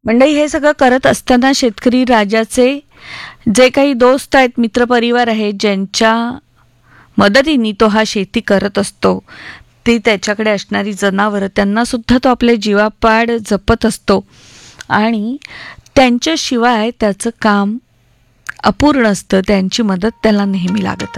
मंडळी, हे सगळं करत असताना शेतकरी राजाचे जे काही दोस्त आहेत, मित्रपरिवार आहेत, ज्यांच्या मदतीने तो हा शेती करत असतो, ती त्याच्याकडे असणारी जनावरं, त्यांना सुद्धा तो आपल्या जीवापाड जपत असतो आणि त्यांच्याशिवाय त्याचं काम अपूर्ण असतं. त्यांची मदत त्याला नेहमी लागत